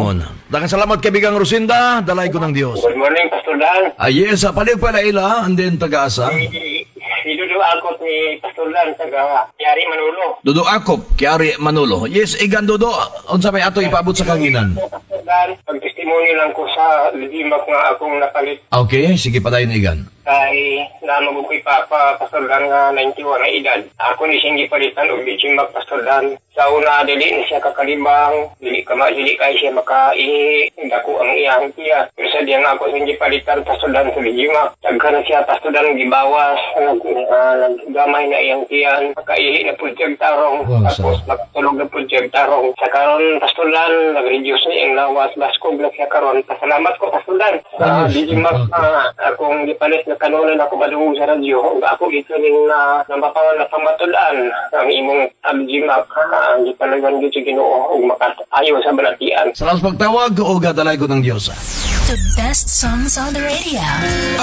hangon. Daghang salamat kaibigang Rosinda, dalay ko ng Dios. Good morning, Pastor Dan. Yes, palig pala ila, and then taga-asa. Idudo ako ni Pastor Dan, taga Yari Manolo. Dudo Akop, Kiari Manolo. Yes, igan Dudo, unsa may ato ipabot sa kanginan. Pastor Dan, pag-testimony lang ko sa limak nga akong napalit. Okay, sige pa tayo na igan. Kay namagod ko Papa, Pastor Dan nga 91 na edad. Ako ni siyang gipalitan og limak, Pastor Dan. Sa una, dili ni siya kakalibang, dili kay siya makaihi, dako ang iyang tiya. Pero sa diyang ako siyang gipalitan, Pastor Dan sa limak. Tagka na siya, Pastor Dan, gibawas, naggamay na iyang tiyan, makaihi na pudyag tarong, tapos magtulog na pudyag tarong. Sa karon, Pastor Dan, nag-reduce na iyang lawas, baskog na siya karon. Pasalamat ko, Pastor Dan, sa limak na akong gipalit na kanunan ako madungog sa radyo. Ako ito ning napapangan na pamatulaan ang imong abjimak ang gipalagan gito Ginoo ug makaayo sa balatian. Salamat pagtawag o gadalay ko ng Diyos. The best songs on the radio.